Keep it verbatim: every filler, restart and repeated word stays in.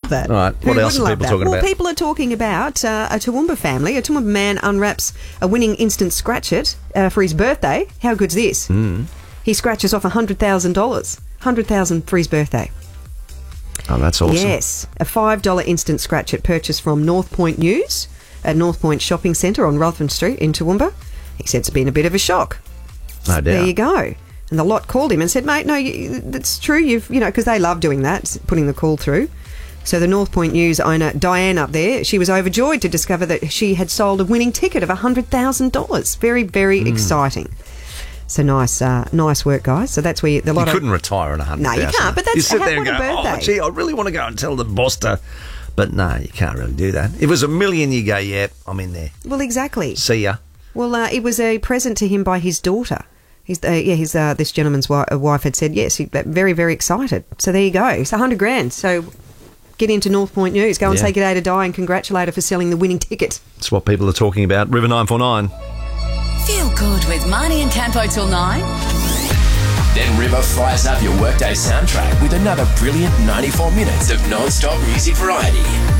that. All right, what Who else are wouldn't people love that? talking well, about? people are talking about uh, a Toowoomba family. A Toowoomba man unwraps a winning instant scratch it uh, for his birthday. How good's this? Mm. He scratches off one hundred thousand dollars. one hundred thousand dollars for his birthday. Oh, that's awesome. Yes. A five dollar instant scratch it purchased from North Point News at North Point Shopping Centre on Ruthven Street in Toowoomba. He said it's been a bit of a shock. No doubt. There you go. And the lot called him and said, mate, no, you, that's true. You've, you know, because they love doing that, putting the call through. So the North Point News owner, Diane up there, she was overjoyed to discover that she had sold a winning ticket of one hundred thousand dollars. Very, very mm. exciting. So nice, uh, nice work, guys. So that's where you, the lot you of... couldn't retire on one hundred thousand. No, you can't, but that's you sit a, there and what go, a birthday. oh, gee, I really want to go and tell the boss to... But no, you can't really do that. If it was a million, you go, yeah, I'm in there. Well, exactly. See ya. Well, uh, it was a present to him by his daughter. His, uh, yeah, his uh, this gentleman's wi- wife had said yes. He, very, very excited. So there you go. It's a hundred grand. So get into North Point News. Go and Yeah. say g'day to Di and congratulate her for selling the winning ticket. That's what people are talking about. River nine four nine. Feel good with Marnie and Campo till nine. Then River fires up your workday soundtrack with another brilliant ninety-four minutes of non-stop music variety.